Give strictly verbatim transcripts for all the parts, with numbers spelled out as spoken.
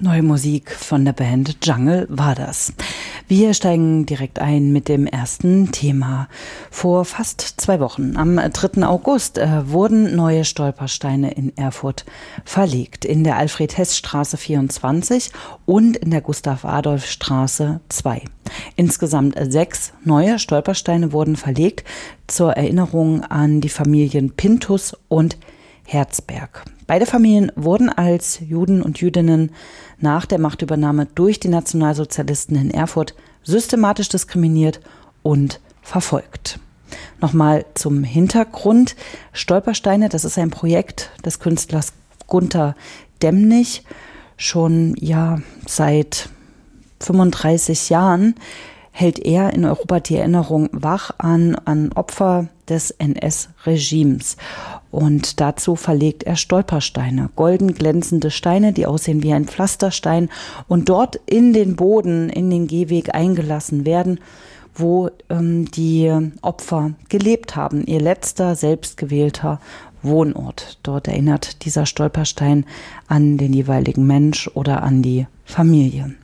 Neue Musik von der Band Jungle war das. Wir steigen direkt ein mit dem ersten Thema. Vor fast zwei Wochen, am dritten August, äh, wurden neue Stolpersteine in Erfurt verlegt. In der Alfred-Hess-Straße vierundzwanzig und in der Gustav-Adolf-Straße zwei. Insgesamt sechs neue Stolpersteine wurden verlegt zur Erinnerung an die Familien Pinthus und Herzberg. Beide Familien wurden als Juden und Jüdinnen nach der Machtübernahme durch die Nationalsozialisten in Erfurt systematisch diskriminiert und verfolgt. Nochmal zum Hintergrund. Stolpersteine, das ist ein Projekt des Künstlers Gunter Demnig. Schon ja seit fünfunddreißig Jahren hält er in Europa die Erinnerung wach an, an Opfer des N S-Regimes. Und dazu verlegt er Stolpersteine, golden glänzende Steine, die aussehen wie ein Pflasterstein und dort in den Boden, in den Gehweg eingelassen werden, wo ähm, die Opfer gelebt haben, ihr letzter selbstgewählter Wohnort. Dort erinnert dieser Stolperstein an den jeweiligen Mensch oder an die Familie.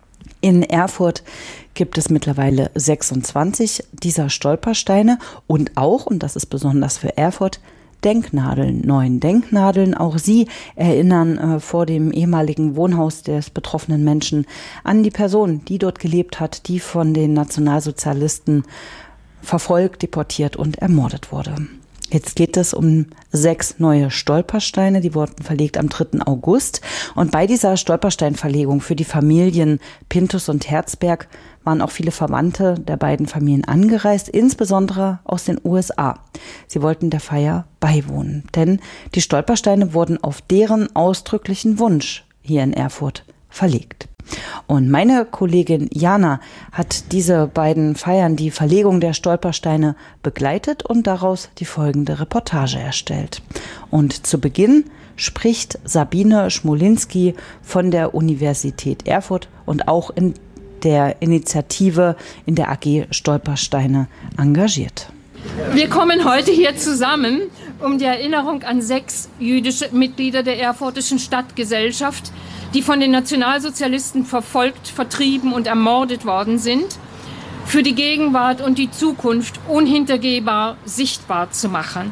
In Erfurt gibt es mittlerweile sechsundzwanzig dieser Stolpersteine und auch, und das ist besonders für Erfurt, Denknadeln, neun Denknadeln. Auch sie erinnern äh, vor dem ehemaligen Wohnhaus des betroffenen Menschen an die Person, die dort gelebt hat, die von den Nationalsozialisten verfolgt, deportiert und ermordet wurde. Jetzt geht es um sechs neue Stolpersteine, die wurden verlegt am dritten August. Und bei dieser Stolpersteinverlegung für die Familien Pinthus und Herzberg waren auch viele Verwandte der beiden Familien angereist, insbesondere aus den U S A. Sie wollten der Feier beiwohnen, denn die Stolpersteine wurden auf deren ausdrücklichen Wunsch hier in Erfurt verlegt. Und meine Kollegin Jana hat diese beiden Feiern, die Verlegung der Stolpersteine, begleitet und daraus die folgende Reportage erstellt. Und zu Beginn spricht Sabine Schmolinski von der Universität Erfurt und auch in der Initiative in der A G Stolpersteine engagiert. Wir kommen heute hier zusammen, um die Erinnerung an sechs jüdische Mitglieder der Erfurtischen Stadtgesellschaft, die von den Nationalsozialisten verfolgt, vertrieben und ermordet worden sind, für die Gegenwart und die Zukunft unhintergehbar sichtbar zu machen.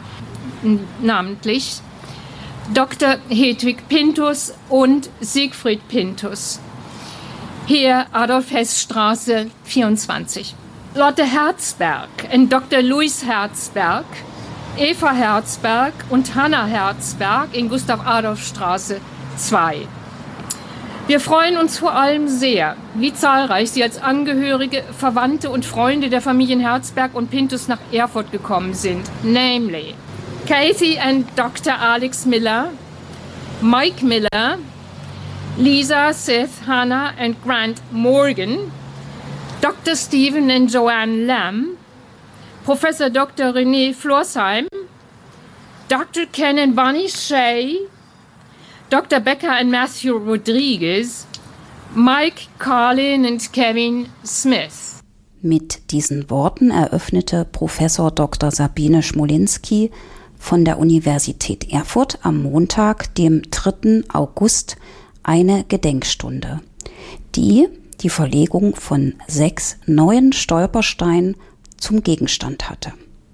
Namentlich Doktor Hedwig Pinthus und Siegfried Pinthus. Hier Adolf-Hess-Straße vierundzwanzig. Lotte Herzberg und Doktor Louis Herzberg, Eva Herzberg und Hanna Herzberg in Gustav-Adolf-Straße zwei. Wir freuen uns vor allem sehr, wie zahlreich Sie als Angehörige, Verwandte und Freunde der Familien Herzberg und Pinthus nach Erfurt gekommen sind. Namely, Kathy and Doktor Alex Miller, Mike Miller, Lisa, Seth, Hannah and Grant Morgan, Doktor Stephen and Joanne Lamb, Professor Doktor René Florsheim, Doktor Ken and Bonnie Shea, Doktor Becker and Matthew Rodriguez, Mike Carlin und Kevin Smith. Mit diesen Worten eröffnete Professor Doktor Sabine Schmolinski von der Universität Erfurt am Montag, dem dritten August, eine Gedenkstunde, die die Verlegung von sechs neuen Stolpersteinen zum Gegenstand hatte.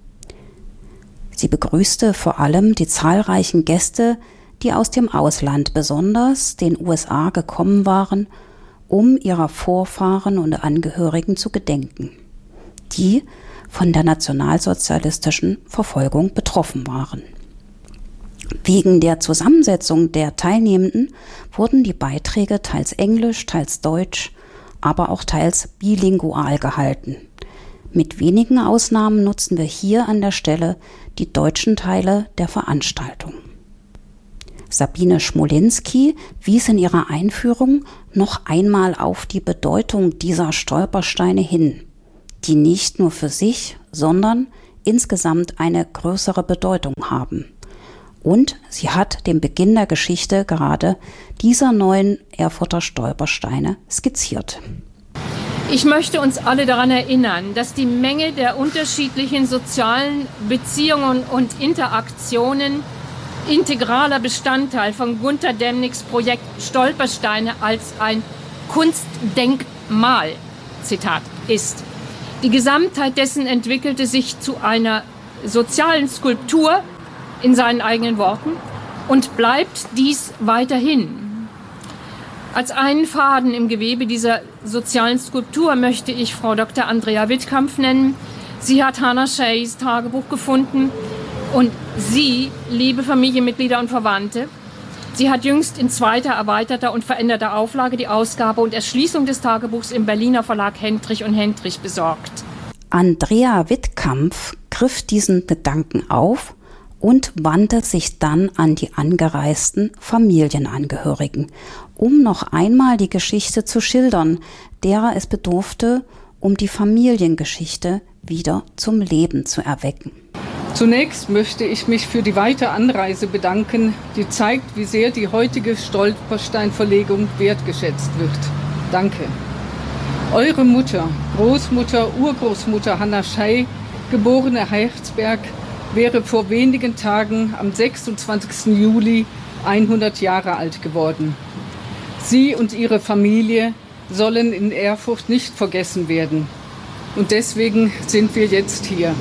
Sie begrüßte vor allem die zahlreichen Gäste, die aus dem Ausland, besonders den U S A, gekommen waren, um ihrer Vorfahren und Angehörigen zu gedenken, die von der nationalsozialistischen Verfolgung betroffen waren. Wegen der Zusammensetzung der Teilnehmenden wurden die Beiträge teils Englisch, teils Deutsch, aber auch teils bilingual gehalten. Mit wenigen Ausnahmen nutzen wir hier an der Stelle die deutschen Teile der Veranstaltung. Sabine Schmolinski wies in ihrer Einführung noch einmal auf die Bedeutung dieser Stolpersteine hin, die nicht nur für sich, sondern insgesamt eine größere Bedeutung haben. Und sie hat den Beginn der Geschichte gerade dieser neuen Erfurter Stolpersteine skizziert. Ich möchte uns alle daran erinnern, dass die Menge der unterschiedlichen sozialen Beziehungen und Interaktionen integraler Bestandteil von Gunter Demnigs Projekt Stolpersteine als ein Kunstdenkmal, Zitat, ist. Die Gesamtheit dessen entwickelte sich zu einer sozialen Skulptur in seinen eigenen Worten und bleibt dies weiterhin. Als einen Faden im Gewebe dieser sozialen Skulptur möchte ich Frau Doktor Andrea Wittkampf nennen. Sie hat Hannah Shays Tagebuch gefunden und Sie, liebe Familienmitglieder und Verwandte, sie hat jüngst in zweiter, erweiterter und veränderter Auflage die Ausgabe und Erschließung des Tagebuchs im Berliner Verlag Hendrich und Hendrich besorgt. Andrea Wittkampf griff diesen Gedanken auf und wandte sich dann an die angereisten Familienangehörigen, um noch einmal die Geschichte zu schildern, derer es bedurfte, um die Familiengeschichte wieder zum Leben zu erwecken. Zunächst möchte ich mich für die weite Anreise bedanken, die zeigt, wie sehr die heutige Stolpersteinverlegung wertgeschätzt wird. Danke. Eure Mutter, Großmutter, Urgroßmutter Hannah Shay, geborene Herzberg, wäre vor wenigen Tagen am sechsundzwanzigsten Juli hundert Jahre alt geworden. Sie und ihre Familie sollen in Erfurt nicht vergessen werden. Und deswegen sind wir jetzt hier.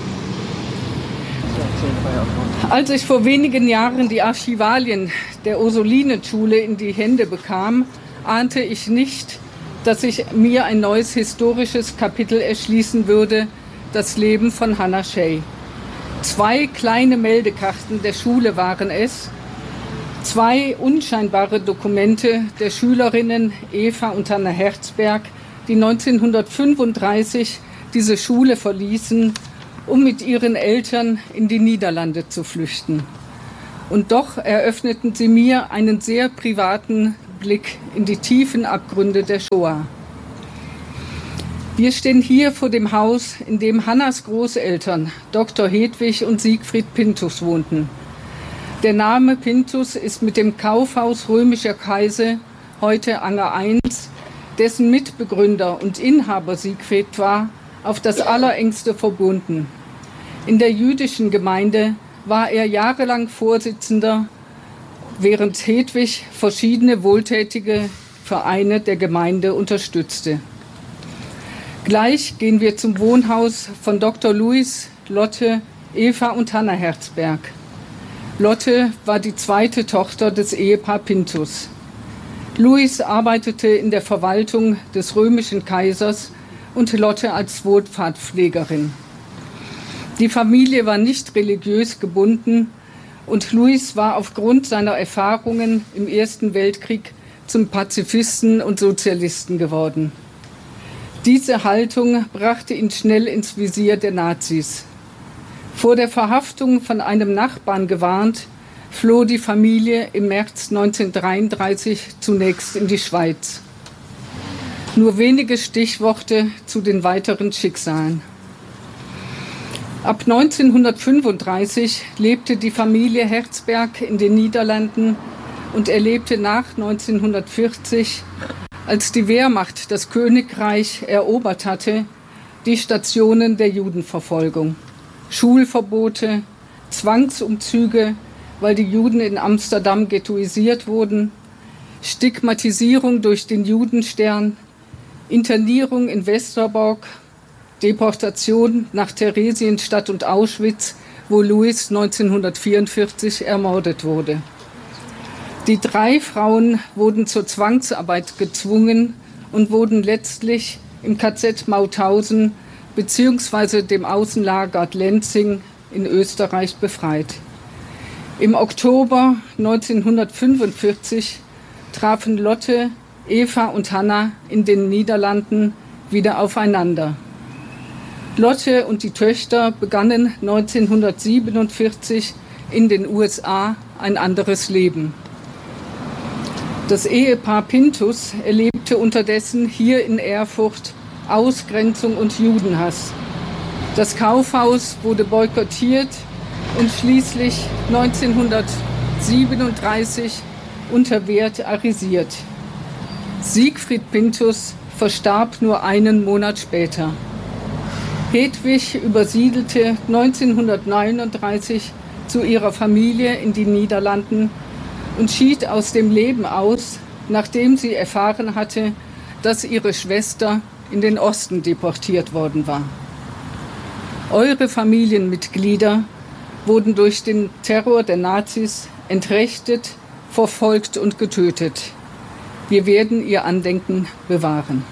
Als ich vor wenigen Jahren die Archivalien der Ursulinenschule in die Hände bekam, ahnte ich nicht, dass sich mir ein neues historisches Kapitel erschließen würde, das Leben von Hannah Shay. Zwei kleine Meldekarten der Schule waren es, zwei unscheinbare Dokumente der Schülerinnen Eva und Hannah Herzberg, die neunzehnhundertfünfunddreißig diese Schule verließen, um mit ihren Eltern in die Niederlande zu flüchten. Und doch eröffneten sie mir einen sehr privaten Blick in die tiefen Abgründe der Shoah. Wir stehen hier vor dem Haus, in dem Hannas Großeltern, Doktor Hedwig und Siegfried Pinthus, wohnten. Der Name Pinthus ist mit dem Kaufhaus Römischer Kaiser, heute Anger eins, dessen Mitbegründer und Inhaber Siegfried war, auf das Allerengste verbunden. In der jüdischen Gemeinde war er jahrelang Vorsitzender, während Hedwig verschiedene wohltätige Vereine der Gemeinde unterstützte. Gleich gehen wir zum Wohnhaus von Doktor Louis, Lotte, Eva und Hannah Herzberg. Lotte war die zweite Tochter des Ehepaar Pinthus. Louis arbeitete in der Verwaltung des römischen Kaisers und Lotte als Wohlfahrtspflegerin. Die Familie war nicht religiös gebunden und Louis war aufgrund seiner Erfahrungen im Ersten Weltkrieg zum Pazifisten und Sozialisten geworden. Diese Haltung brachte ihn schnell ins Visier der Nazis. Vor der Verhaftung von einem Nachbarn gewarnt, floh die Familie im März neunzehnhundertdreiunddreißig zunächst in die Schweiz. Nur wenige Stichworte zu den weiteren Schicksalen. Ab neunzehnhundertfünfunddreißig lebte die Familie Herzberg in den Niederlanden und erlebte nach neunzehnhundertvierzig, als die Wehrmacht das Königreich erobert hatte, die Stationen der Judenverfolgung. Schulverbote, Zwangsumzüge, weil die Juden in Amsterdam ghettoisiert wurden, Stigmatisierung durch den Judenstern, Internierung in Westerbork, Deportation nach Theresienstadt und Auschwitz, wo Louis neunzehnhundertvierundvierzig ermordet wurde. Die drei Frauen wurden zur Zwangsarbeit gezwungen und wurden letztlich im K Z Mauthausen bzw. dem Außenlager Lenzing in Österreich befreit. Im Oktober neunzehnhundertfünfundvierzig trafen Lotte, Eva und Hannah in den Niederlanden wieder aufeinander. Lotte und die Töchter begannen neunzehnhundertsiebenundvierzig in den U S A ein anderes Leben. Das Ehepaar Pinthus erlebte unterdessen hier in Erfurt Ausgrenzung und Judenhass. Das Kaufhaus wurde boykottiert und schließlich neunzehnhundertsiebenunddreißig unter Wert arisiert. Siegfried Pinthus verstarb nur einen Monat später. Hedwig übersiedelte neunzehnhundertneununddreißig zu ihrer Familie in die Niederlanden und schied aus dem Leben aus, nachdem sie erfahren hatte, dass ihre Schwester in den Osten deportiert worden war. Eure Familienmitglieder wurden durch den Terror der Nazis entrechtet, verfolgt und getötet. Wir werden ihr Andenken bewahren.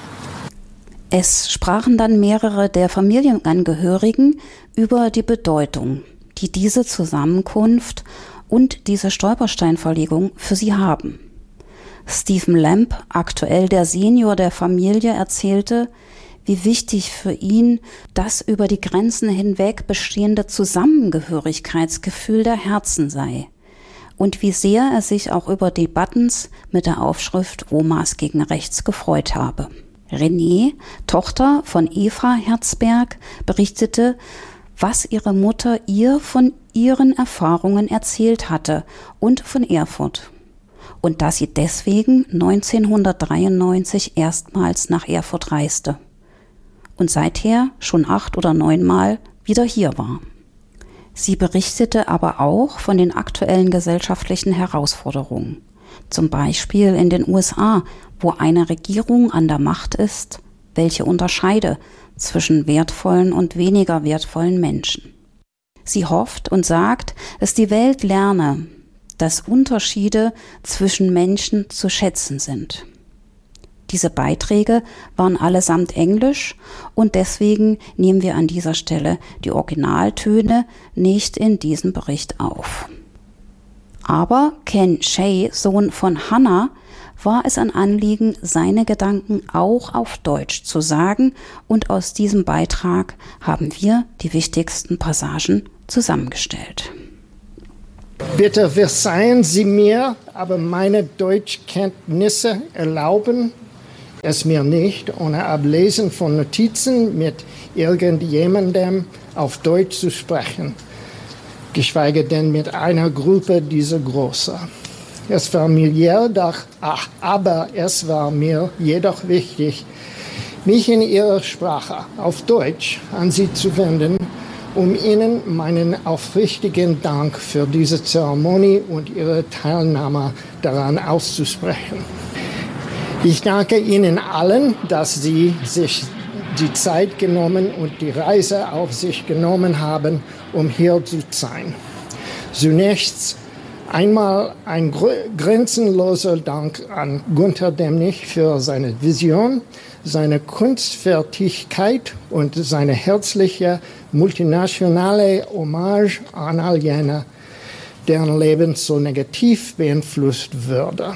Es sprachen dann mehrere der Familienangehörigen über die Bedeutung, die diese Zusammenkunft und diese Stolpersteinverlegung für sie haben. Stephen Lamb, aktuell der Senior der Familie, erzählte, wie wichtig für ihn das über die Grenzen hinweg bestehende Zusammengehörigkeitsgefühl der Herzen sei und wie sehr er sich auch über die Buttons mit der Aufschrift Omas gegen Rechts gefreut habe. Renée, Tochter von Eva Herzberg, berichtete, was ihre Mutter ihr von ihren Erfahrungen erzählt hatte und von Erfurt. Und dass sie deswegen neunzehnhundertdreiundneunzig erstmals nach Erfurt reiste und seither schon acht oder neunmal wieder hier war. Sie berichtete aber auch von den aktuellen gesellschaftlichen Herausforderungen, zum Beispiel in den U S A, wo eine Regierung an der Macht ist, welche unterscheide zwischen wertvollen und weniger wertvollen Menschen. Sie hofft und sagt, dass die Welt lerne, dass Unterschiede zwischen Menschen zu schätzen sind. Diese Beiträge waren allesamt Englisch und deswegen nehmen wir an dieser Stelle die Originaltöne nicht in diesem Bericht auf. Aber Ken Shea, Sohn von Hannah, war es ein Anliegen, seine Gedanken auch auf Deutsch zu sagen, und aus diesem Beitrag haben wir die wichtigsten Passagen zusammengestellt. Bitte verzeihen Sie mir, aber meine Deutschkenntnisse erlauben es mir nicht, ohne Ablesen von Notizen mit irgendjemandem auf Deutsch zu sprechen, geschweige denn mit einer Gruppe dieser Größe. Es war mir jedoch, ach, aber es war mir jedoch wichtig, mich in ihrer Sprache auf Deutsch an Sie zu wenden, um Ihnen meinen aufrichtigen Dank für diese Zeremonie und Ihre Teilnahme daran auszusprechen. Ich danke Ihnen allen, dass Sie sich die Zeit genommen und die Reise auf sich genommen haben, um hier zu sein. Zunächst einmal ein grenzenloser Dank an Günther Demnig für seine Vision, seine Kunstfertigkeit und seine herzliche multinationale Hommage an all jene, deren Leben so negativ beeinflusst würde.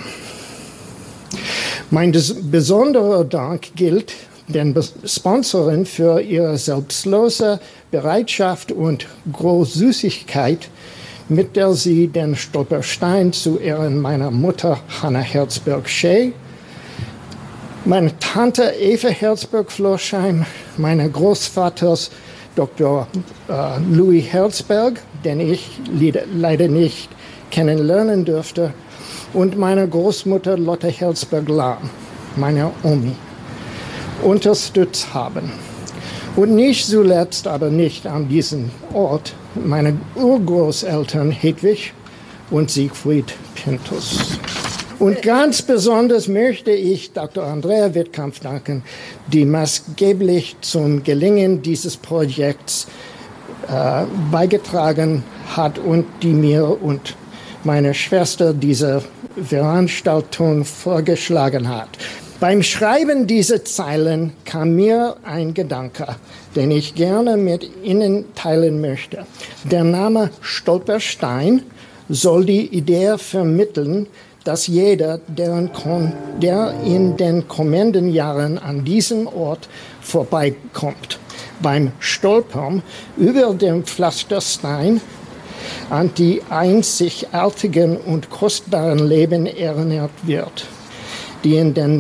Mein besonderer Dank gilt den Sponsoren für ihre selbstlose Bereitschaft und Großzügigkeit, mit der sie den Stolperstein zu Ehren meiner Mutter Hannah Herzberg-Shea, meine Tante Eva Herzberg-Florsheim, meines Großvaters Doktor äh, Louis Herzberg, den ich leider nicht kennenlernen durfte, und meiner Großmutter Lotte Herzberg-Lahm, meine Omi, unterstützt haben. Und nicht zuletzt, aber nicht an diesem Ort, meine Urgroßeltern Hedwig und Siegfried Pinthus. Und ganz besonders möchte ich Doktor Andrea Wittkampf danken, die maßgeblich zum Gelingen dieses Projekts äh, beigetragen hat und die mir und meine Schwester diese Veranstaltung vorgeschlagen hat. Beim Schreiben dieser Zeilen kam mir ein Gedanke, den ich gerne mit Ihnen teilen möchte. Der Name Stolperstein soll die Idee vermitteln, dass jeder, der in den kommenden Jahren an diesem Ort vorbeikommt, beim Stolpern über den Pflasterstein an die einzigartigen und kostbaren Leben erinnert wird, die in den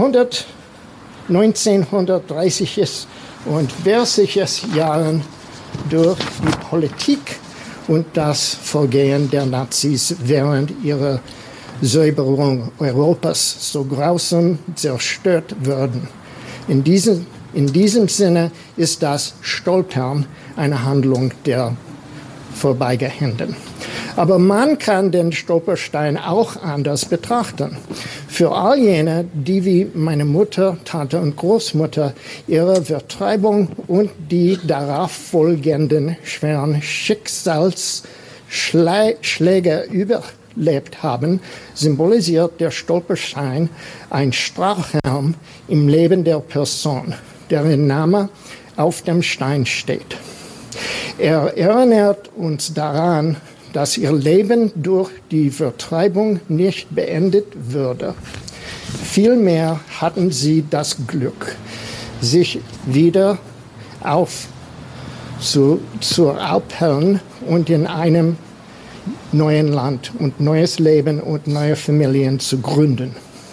neunzehnhundertdreißiger und vierziger Jahren durch die Politik und das Vorgehen der Nazis während ihrer Säuberung Europas so grausam zerstört wurden. In diesem, in diesem Sinne ist das Stolpern eine Handlung der Vorbeigehenden. Aber man kann den Stolperstein auch anders betrachten. Für all jene, die wie meine Mutter, Tante und Großmutter ihre Vertreibung und die darauf folgenden schweren Schicksalsschläge überlebt haben, symbolisiert der Stolperstein ein Strauchelm im Leben der Person, deren Name auf dem Stein steht. Er erinnert uns daran, dass ihr Leben durch die Vertreibung nicht beendet würde. Vielmehr hatten sie das Glück, sich wieder auf zu, zu aufhellen und in einem neuen Land und neues Leben und neue Familien zu gründen.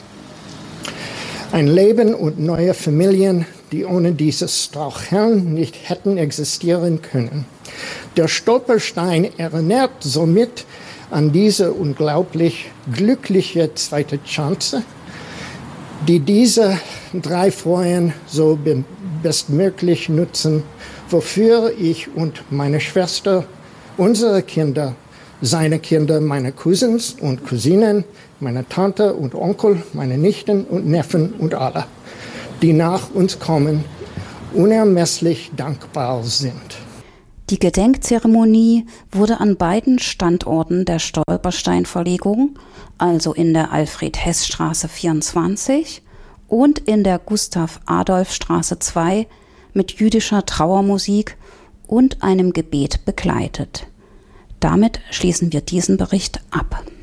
Ein Leben und neue Familien, die ohne dieses Straucheln nicht hätten existieren können. Der Stolperstein erinnert somit an diese unglaublich glückliche zweite Chance, die diese drei Frauen so bestmöglich nutzen, wofür ich und meine Schwester, unsere Kinder, seine Kinder, meine Cousins und Cousinen, meine Tante und Onkel, meine Nichten und Neffen und alle, die nach uns kommen, unermesslich dankbar sind. Die Gedenkzeremonie wurde an beiden Standorten der Stolpersteinverlegung, also in der Alfred-Hess-Straße vierundzwanzig und in der Gustav-Adolf-Straße zwei, mit jüdischer Trauermusik und einem Gebet begleitet. Damit schließen wir diesen Bericht ab.